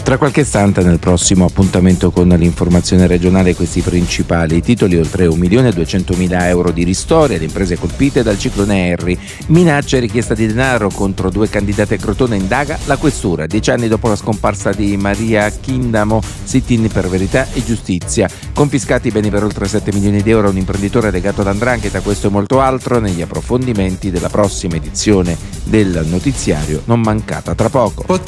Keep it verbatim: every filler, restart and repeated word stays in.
Tra qualche istante nel prossimo appuntamento con l'informazione regionale questi principali titoli: oltre un milione e duecentomila euro di ristori alle imprese colpite dal ciclone Harry, minaccia e richiesta di denaro contro due candidate a Crotone, indaga la questura, dieci anni dopo la scomparsa di Maria Chindamo, sit-in per verità e giustizia, confiscati beni per oltre sette milioni di euro a un imprenditore legato ad 'ndrangheta. Questo e molto altro negli approfondimenti della prossima edizione del notiziario, non mancata tra poco.